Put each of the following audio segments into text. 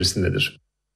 içerisindedir.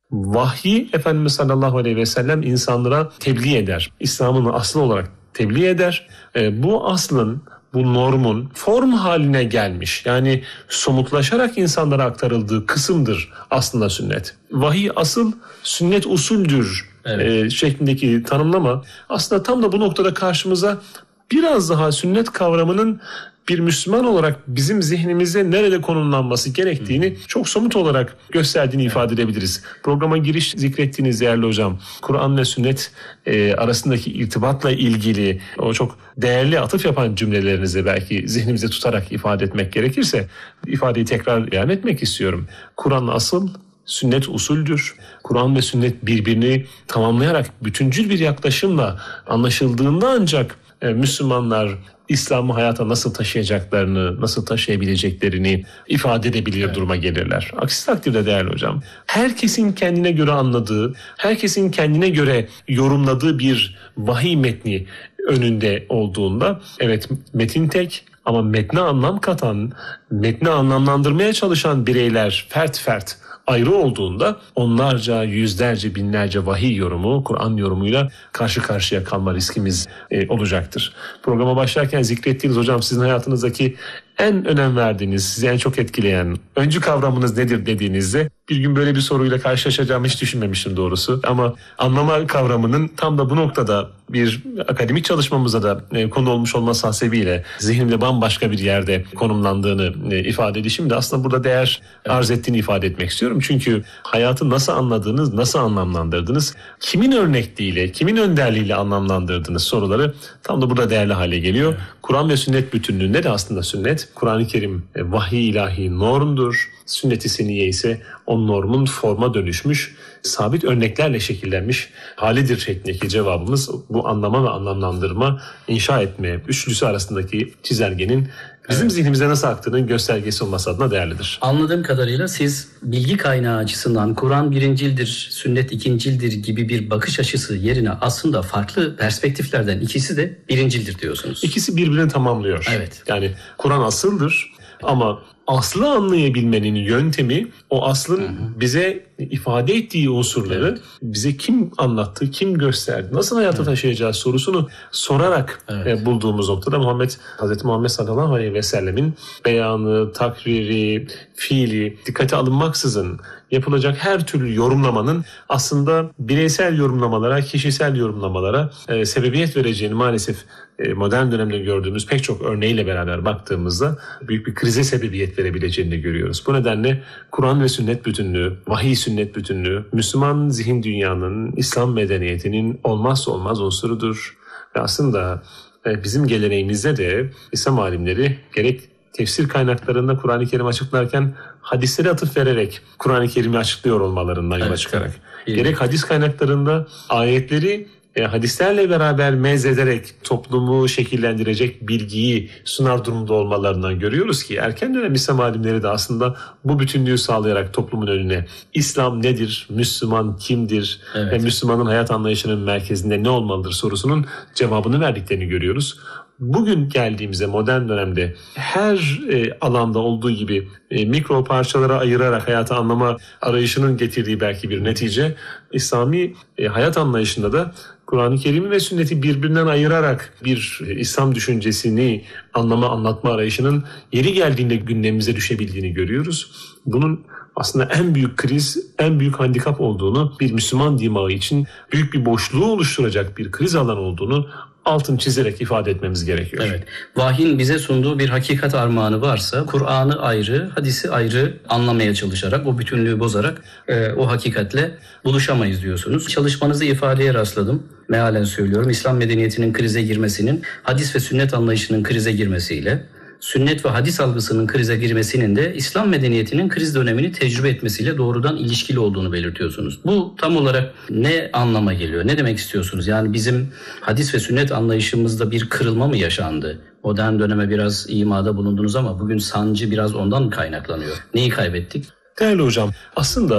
Vahyi Efendimiz sallallahu aleyhi ve sellem insanlara tebliğ eder. İslam'ın aslı olarak tebliğ eder. Bu aslın, bu normun form haline gelmiş, yani somutlaşarak insanlara aktarıldığı kısımdır aslında sünnet. Vahiy asıl, sünnet usuldür şeklindeki tanımlama aslında tam da bu noktada karşımıza biraz daha sünnet kavramının bir Müslüman olarak bizim zihnimizde nerede konumlanması gerektiğini çok somut olarak gösterdiğini ifade edebiliriz. Programa giriş zikrettiğiniz değerli hocam, Kur'an ve sünnet arasındaki irtibatla ilgili o çok değerli atıf yapan cümlelerinizi belki zihnimize tutarak ifade etmek gerekirse ifadeyi tekrar ilan etmek istiyorum. Kur'an asıl, sünnet usuldür. Kur'an ve sünnet birbirini tamamlayarak bütüncül bir yaklaşımla anlaşıldığında ancak Müslümanlar İslam'ı hayata nasıl taşıyacaklarını, nasıl taşıyabileceklerini ifade edebilir duruma gelirler. Aksi takdirde değerli hocam, herkesin kendine göre anladığı, herkesin kendine göre yorumladığı bir vahiy metni önünde olduğunda, evet metin tek ama metne anlam katan, metni anlamlandırmaya çalışan bireyler fert fert ayrı olduğunda onlarca, yüzlerce, binlerce vahiy yorumu, Kur'an yorumuyla karşı karşıya kalma riskimiz olacaktır. Programa başlarken zikrettiğiniz hocam, sizin hayatınızdaki en önem verdiğiniz, sizi en çok etkileyen öncü kavramınız nedir dediğinizde bir gün böyle bir soruyla karşılaşacağımı hiç düşünmemiştim doğrusu. Ama anlama kavramının tam da bu noktada bir akademik çalışmamıza da konu olmuş olması hasebiyle zihnimde bambaşka bir yerde konumlandığını ifade edişim de aslında burada değer arz ettiğini ifade etmek istiyorum. Çünkü hayatı nasıl anladığınız, nasıl anlamlandırdınız, kimin örnekliğiyle, kimin önderliğiyle anlamlandırdığınız soruları tam da burada değerli hale geliyor. Kur'an ve sünnet bütünlüğünde de aslında sünnet, Kur'an-ı Kerim vahiy ilahi normdur. Sünnet-i seniye ise o normun forma dönüşmüş, sabit örneklerle şekillenmiş halidir şeklindeki cevabımız bu anlama ve anlamlandırma, inşa etme üçlüsü arasındaki çizelgenin bizim zihnimize nasıl aktığının göstergesi olması adına değerlidir. Anladığım kadarıyla siz bilgi kaynağı açısından Kur'an birincildir, sünnet ikincildir gibi bir bakış açısı yerine aslında farklı perspektiflerden ikisi de birincildir diyorsunuz. İkisi birbirini tamamlıyor. Evet. Yani Kur'an asıldır ama aslı anlayabilmenin yöntemi o aslın bize ifade ettiği unsurları bize kim anlattı, kim gösterdi, nasıl hayata taşıyacağız sorusunu sorarak bulduğumuz noktada Hazreti Muhammed sallallahu aleyhi ve sellemin beyanı, takriri, fiili dikkate alınmaksızın yapılacak her türlü yorumlamanın aslında bireysel yorumlamalara, kişisel yorumlamalara sebebiyet vereceğini maalesef modern dönemde gördüğümüz pek çok örneğiyle beraber baktığımızda büyük bir krize sebebiyet verebileceğini de görüyoruz. Bu nedenle Kur'an ve sünnet bütünlüğü, vahiy sünnet bütünlüğü, Müslüman zihin dünyanın, İslam medeniyetinin olmazsa olmaz unsurudur. Ve aslında bizim geleneğimizde de İslam alimleri gerek tefsir kaynaklarında Kur'an-ı Kerim açıklarken hadisleri atıf vererek Kur'an-ı Kerim'i açıklıyor olmalarından yola çıkarak. Gerek hadis kaynaklarında ayetleri hadislerle beraber mezederek toplumu şekillendirecek bilgiyi sunar durumda olmalarından görüyoruz ki erken dönem İslam alimleri de aslında bu bütünlüğü sağlayarak toplumun önüne İslam nedir, Müslüman kimdir ve Müslümanın hayat anlayışının merkezinde ne olmalıdır sorusunun cevabını verdiklerini görüyoruz. Bugün geldiğimizde modern dönemde her alanda olduğu gibi mikro parçalara ayırarak hayatı anlama arayışının getirdiği belki bir netice, İslami hayat anlayışında da Kur'an-ı Kerim ve sünneti birbirinden ayırarak bir İslam düşüncesini anlatma arayışının yeri geldiğinde gündemimize düşebildiğini görüyoruz. Bunun aslında en büyük kriz, en büyük handikap olduğunu, bir Müslüman dimağı için büyük bir boşluğu oluşturacak bir kriz alanı olduğunu altını çizerek ifade etmemiz gerekiyor. Evet. Vahyin bize sunduğu bir hakikat armağanı varsa Kur'an'ı ayrı, hadisi ayrı anlamaya çalışarak, o bütünlüğü bozarak o hakikatle buluşamayız diyorsunuz. Çalışmanızı ifadeye rastladım. Mealen söylüyorum. İslam medeniyetinin krize girmesinin, hadis ve sünnet anlayışının krize girmesiyle, sünnet ve hadis algısının krize girmesinin de İslam medeniyetinin kriz dönemini tecrübe etmesiyle doğrudan ilişkili olduğunu belirtiyorsunuz. Bu tam olarak ne anlama geliyor? Ne demek istiyorsunuz? Yani bizim hadis ve sünnet anlayışımızda bir kırılma mı yaşandı? Modern döneme biraz imada bulundunuz ama bugün sancı biraz ondan mı kaynaklanıyor? Neyi kaybettik? Değerli hocam, aslında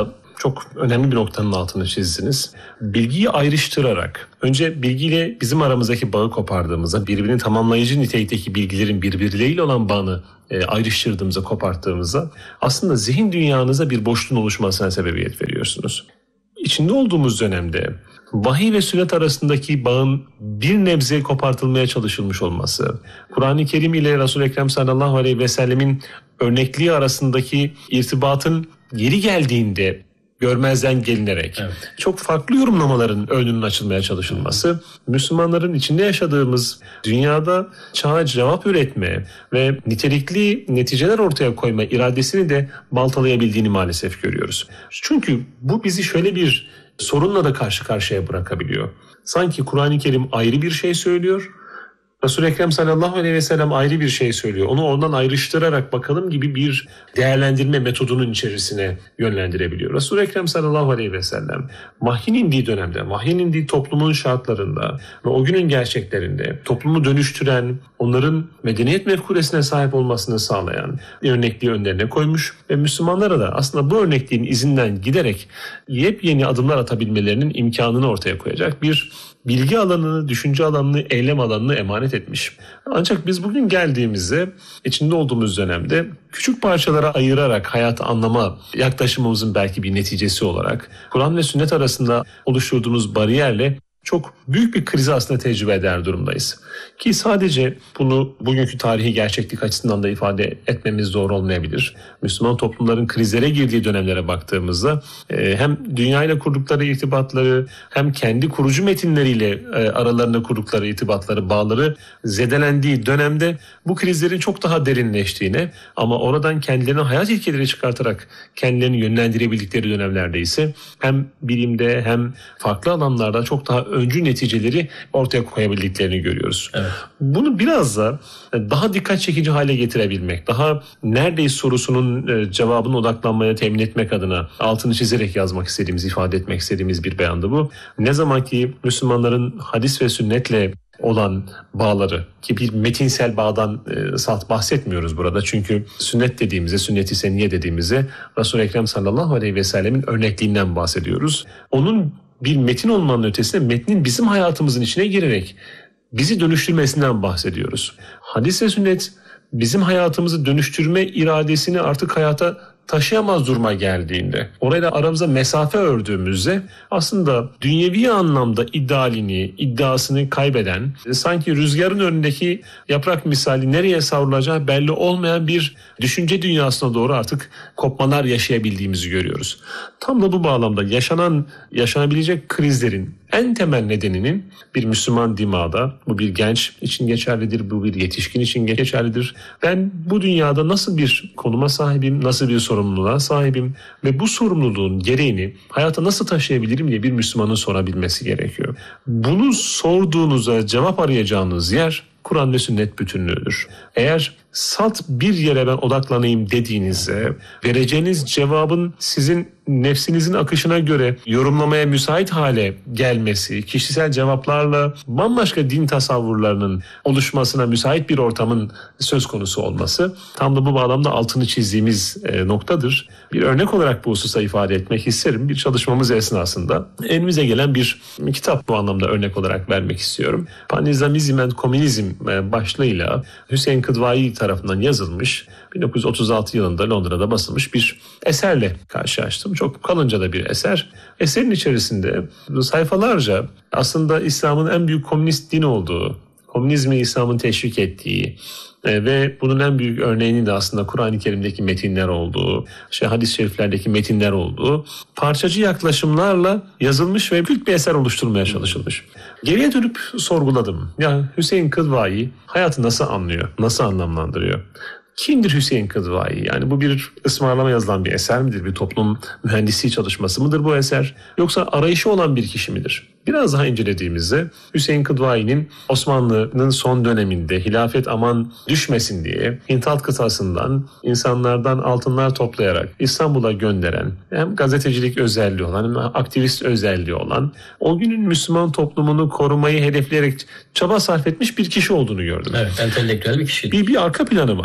çok önemli bir noktanın altını çizdiniz. Bilgiyi ayrıştırarak, önce bilgiyle bizim aramızdaki bağı kopardığımızda, birbirini tamamlayıcı nitelikteki bilgilerin birbirleriyle olan bağını ayrıştırdığımızda, koparttığımızda aslında zihin dünyanıza bir boşluğun oluşmasına sebebiyet veriyorsunuz. İçinde olduğumuz dönemde vahiy ve sünnet arasındaki bağın bir nebze kopartılmaya çalışılmış olması, Kur'an-ı Kerim ile Resul-i Ekrem sallallahu aleyhi ve sellemin örnekliği arasındaki irtibatın yeri geldiğinde görmezden gelinerek çok farklı yorumlamaların önünün açılmaya çalışılması, Müslümanların içinde yaşadığımız dünyada çağa cevap üretme ve nitelikli neticeler ortaya koyma iradesini de baltalayabildiğini maalesef görüyoruz. Çünkü bu bizi şöyle bir sorunla da karşı karşıya bırakabiliyor. Sanki Kur'an-ı Kerim ayrı bir şey söylüyor, Resul-i Ekrem sallallahu aleyhi ve sellem ayrı bir şey söylüyor. Onu ondan ayrıştırarak bakalım gibi bir değerlendirme metodunun içerisine yönlendirebiliyor. Resul-i Ekrem sallallahu aleyhi ve sellem vahyin indiği dönemde, vahyin indiği toplumun şartlarında ve o günün gerçeklerinde toplumu dönüştüren, onların medeniyet mefkuresine sahip olmasını sağlayan örnekliği önlerine koymuş ve Müslümanlara da aslında bu örnekliğin izinden giderek yepyeni adımlar atabilmelerinin imkanını ortaya koyacak bir bilgi alanını, düşünce alanını, eylem alanını emanet etmiş. Ancak biz bugün geldiğimizde içinde olduğumuz dönemde küçük parçalara ayırarak hayatı anlama yaklaşımımızın belki bir neticesi olarak Kur'an ve sünnet arasında oluşturduğumuz bariyerle çok büyük bir krizi aslında tecrübe eder durumdayız. Ki sadece bunu bugünkü tarihi gerçeklik açısından da ifade etmemiz doğru olmayabilir. Müslüman toplumların krizlere girdiği dönemlere baktığımızda hem dünyayla kurdukları irtibatları hem kendi kurucu metinleriyle aralarında kurdukları irtibatları, bağları zedelendiği dönemde bu krizlerin çok daha derinleştiğine ama oradan kendilerine hayat ilkeleri çıkartarak kendilerini yönlendirebildikleri dönemlerde ise hem bilimde hem farklı alanlarda çok daha öncü neticeleri ortaya koyabildiklerini görüyoruz. Evet. Bunu biraz da daha dikkat çekici hale getirebilmek, daha neredeyiz sorusunun cevabına odaklanmaya temin etmek adına altını çizerek yazmak istediğimiz, ifade etmek istediğimiz bir beyandı bu. Ne zaman ki Müslümanların hadis ve sünnetle olan bağları, ki bir metinsel bağdan bahsetmiyoruz burada. Çünkü sünnet dediğimizde, sünnet-i seniyye dediğimizde Resul-i Ekrem sallallahu aleyhi ve sellemin örnekliğinden bahsediyoruz. Onun bir metin olmanın ötesinde metnin bizim hayatımızın içine girerek bizi dönüştürmesinden bahsediyoruz. Hadis ve sünnet bizim hayatımızı dönüştürme iradesini artık hayata taşıyamaz duruma geldiğinde, orayla aramıza mesafe ördüğümüzde aslında dünyevi anlamda iddiasını kaybeden, sanki rüzgarın önündeki yaprak misali nereye savrulacağı belli olmayan bir düşünce dünyasına doğru artık kopmalar yaşayabildiğimizi görüyoruz. Tam da bu bağlamda yaşanabilecek krizlerin en temel nedeninin bir Müslüman dimağda, bu bir genç için geçerlidir, bu bir yetişkin için geçerlidir. Ben bu dünyada nasıl bir konuma sahibim, nasıl bir sorumluluğa sahibim ve bu sorumluluğun gereğini hayata nasıl taşıyabilirim diye bir Müslümanın sorabilmesi gerekiyor. Bunu sorduğunuzda cevap arayacağınız yer Kur'an ve sünnet bütünlüğüdür. Eğer salt bir yere ben odaklanayım dediğinizde vereceğiniz cevabın sizin nefsinizin akışına göre yorumlamaya müsait hale gelmesi, kişisel cevaplarla bambaşka din tasavvurlarının oluşmasına müsait bir ortamın söz konusu olması tam da bu bağlamda altını çizdiğimiz noktadır. Bir örnek olarak bu hususa ifade etmek isterim. Bir çalışmamız esnasında elimize gelen bir kitap bu anlamda örnek olarak vermek istiyorum. Pan-İslamizm and Komünizm başlığıyla Hüseyin Kıdvai tarafından yazılmış, 1936 yılında Londra'da basılmış bir eserle karşılaştım. Çok kalınca da bir eser. Eserin içerisinde sayfalarca aslında İslam'ın en büyük komünist din olduğu, komünizmi İslam'ın teşvik ettiği ve bunun en büyük örneğinin de aslında Kur'an-ı Kerim'deki metinler olduğu, hadis-i şeriflerdeki metinler olduğu parçacı yaklaşımlarla yazılmış ve büyük bir eser oluşturmaya çalışılmış. Geriye dönüp sorguladım. Ya Hüseyin Kıdvai hayatı nasıl anlıyor, nasıl anlamlandırıyor? Kimdir Hüseyin Kıdvai? Yani bu bir ısmarlama yazılan bir eser midir? Bir toplum mühendisliği çalışması mıdır bu eser? Yoksa arayışı olan bir kişi midir? Biraz daha incelediğimizde Hüseyin Kıdvai'nin Osmanlı'nın son döneminde hilafet aman düşmesin diye Hint kıtasından insanlardan altınlar toplayarak İstanbul'a gönderen, hem gazetecilik özelliği olan hem aktivist özelliği olan, o günün Müslüman toplumunu korumayı hedefleyerek çaba sarf etmiş bir kişi olduğunu gördüm. Evet, entelektüel bir kişi. Bir arka planı var. Evet.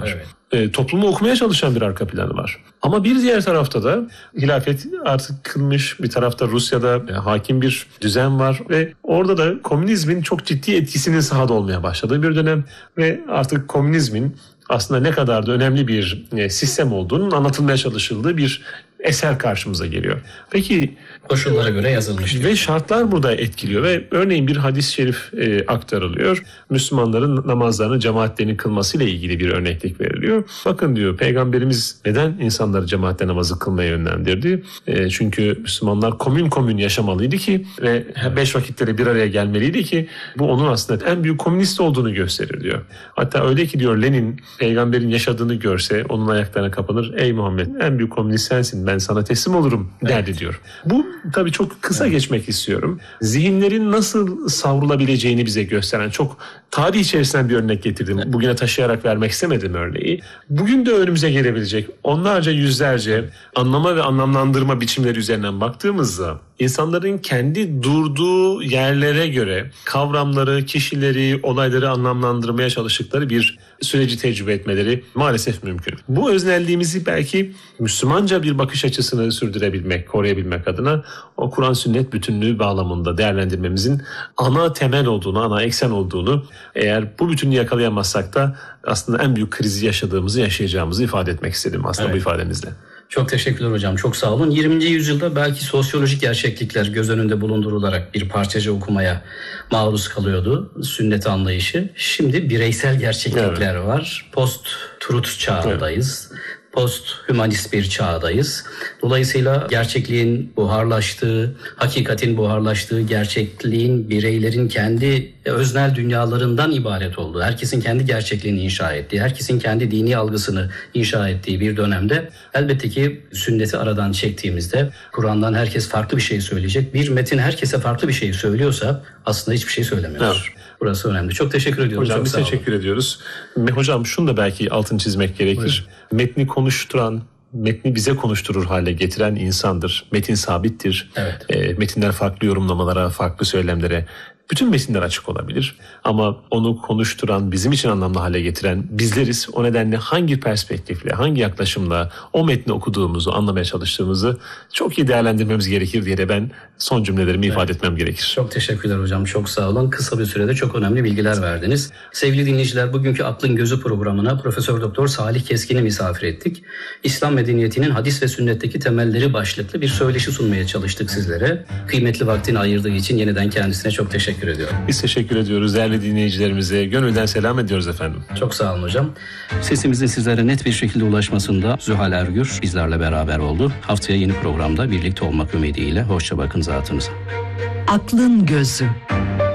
toplumu okumaya çalışan bir arka planı var. Ama bir diğer tarafta da hilafet artık kılmış, bir tarafta Rusya'da hakim bir düzen var ve orada da komünizmin çok ciddi etkisinin sahada olmaya başladığı bir dönem ve artık komünizmin aslında ne kadar da önemli bir sistem olduğunun anlatılmaya çalışıldığı bir eser karşımıza geliyor. Peki koşullara göre yazılmış. Ve şartlar burada etkiliyor ve örneğin bir hadis-i şerif aktarılıyor. Müslümanların namazlarını cemaatlerini kılmasıyla ilgili bir örneklik veriliyor. Bakın diyor, Peygamberimiz neden insanları cemaatle namazı kılmaya yönlendirdi? Çünkü Müslümanlar komün yaşamalıydı ki ve 5 vakitleri bir araya gelmeliydi ki bu onun aslında en büyük komünist olduğunu gösterir diyor. Hatta öyle ki diyor, Lenin Peygamberin yaşadığını görse onun ayaklarına kapanır. Ey Muhammed, en büyük komünist sensin, ben sana teslim olurum derdi diyor. Bu tabii çok kısa geçmek istiyorum. Zihinlerin nasıl savrulabileceğini bize gösteren çok tarih içerisinden bir örnek getirdim. Bugüne taşıyarak vermek istemedim örneği. Bugün de önümüze gelebilecek onlarca yüzlerce anlama ve anlamlandırma biçimleri üzerinden baktığımızda insanların kendi durduğu yerlere göre kavramları, kişileri, olayları anlamlandırmaya çalıştıkları bir süreci tecrübe etmeleri maalesef mümkün. Bu öznelliğimizi belki Müslümanca bir bakış açısını sürdürebilmek, koruyabilmek adına o Kur'an sünnet bütünlüğü bağlamında değerlendirmemizin ana temel olduğunu, ana eksen olduğunu, eğer bu bütünlüğü yakalayamazsak da aslında en büyük krizi yaşayacağımızı ifade etmek istedim aslında bu ifademizle. Çok teşekkürler hocam. Çok sağ olun. 20. yüzyılda belki sosyolojik gerçeklikler göz önünde bulundurularak bir parçacı okumaya maruz kalıyordu sünnet anlayışı. Şimdi bireysel gerçeklikler var. Post-truth çağındayız. Post-hümanist bir çağdayız. Dolayısıyla gerçekliğin buharlaştığı, hakikatin buharlaştığı, gerçekliğin bireylerin kendi öznel dünyalarından ibaret olduğu, herkesin kendi gerçekliğini inşa ettiği, herkesin kendi dini algısını inşa ettiği bir dönemde elbette ki sünneti aradan çektiğimizde Kur'an'dan herkes farklı bir şey söyleyecek. Bir metin herkese farklı bir şey söylüyorsa aslında hiçbir şey söylemiyor. Evet. Burası önemli. Çok teşekkür ediyorum. Hocam çok biz teşekkür ediyoruz. Hocam şunu da belki altını çizmek gerekir. Buyurun. Metni konuşturan, metni bize konuşturur hale getiren insandır. Metin sabittir. Evet. Metinler farklı yorumlamalara, farklı söylemlere, bütün metinler açık olabilir. Ama onu konuşturan, bizim için anlamlı hale getiren bizleriz. O nedenle hangi perspektifle, hangi yaklaşımla o metni okuduğumuzu, anlamaya çalıştığımızı çok iyi değerlendirmemiz gerekir diye de ben son cümlelerimi ifade etmem gerekir. Çok teşekkürler hocam. Çok sağ olun. Kısa bir sürede çok önemli bilgiler verdiniz. Sevgili dinleyiciler, bugünkü Aklın Gözü programına Profesör Doktor Salih Keskin'i misafir ettik. İslam medeniyetinin hadis ve sünnetteki temelleri başlıklı bir söyleşi sunmaya çalıştık sizlere. Kıymetli vaktini ayırdığı için yeniden kendisine çok teşekkür ediyorum. Biz teşekkür ediyoruz değerli dinleyicilerimize. Gönülden selam ediyoruz efendim. Çok sağ olun hocam. Sesimizde sizlere net bir şekilde ulaşmasında Zühal Ergür bizlerle beraber oldu. Haftaya yeni programda birlikte olmak ümidiyle. Hoşça bakın zatınıza. Aklın Gözü.